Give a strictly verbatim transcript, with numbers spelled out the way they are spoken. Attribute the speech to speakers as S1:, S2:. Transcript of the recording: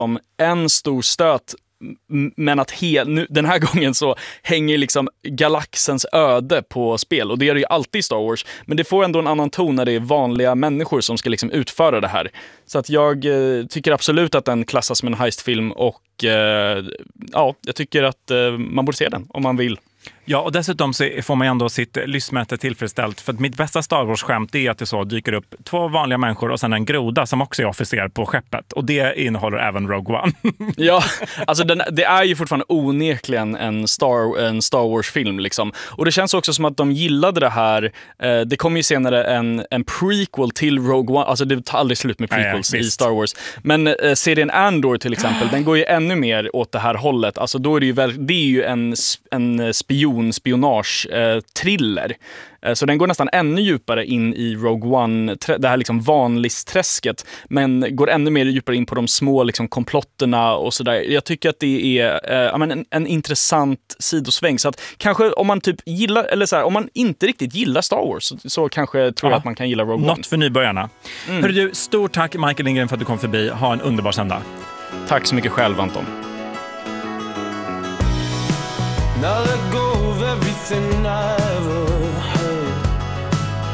S1: om en stor stöt, men att he- nu, den här gången så hänger liksom galaxens öde på spel, och det är det ju alltid i Star Wars, men det får ändå en annan ton när det är vanliga människor som ska liksom utföra det här. Så att jag eh, tycker absolut att den klassas som en heistfilm, och eh, ja, jag tycker att eh, man borde se den om man vill.
S2: Ja, och dessutom så får man ju ändå sitt lystmäte tillfredsställt. För att mitt bästa Star Wars-skämt är att det så dyker upp två vanliga människor och sen en groda som också är officer på skeppet. Och det innehåller även Rogue One.
S1: Ja, alltså den, det är ju fortfarande onekligen en Star, en Star Wars-film liksom. Och det känns också som att de gillade det här. Eh, det kommer ju senare en, en prequel till Rogue One. Alltså det tar aldrig slut med prequels ja, ja, i Star Wars. Men eh, serien Andor till exempel, den går ju ännu mer åt det här hållet. Alltså då är det ju, väl, det är ju en, en spion spionage-thriller. Eh, så den går nästan ännu djupare in i Rogue One, det här liksom vanlisträsket, men går ännu mer djupare in på de små liksom komplotterna och sådär. Jag tycker att det är eh, en, en intressant sidosväng. Så att kanske om man typ gillar, eller så här, om man inte riktigt gillar Star Wars, så, så kanske tror jag att man kan gilla Rogue One.
S2: Något för nybörjarna. Mm. Hörru du, stort tack Michael Lindgren för att du kom förbi. Ha en underbar söndag.
S1: Tack så mycket själv, Anton.
S3: Now let go of everything I ever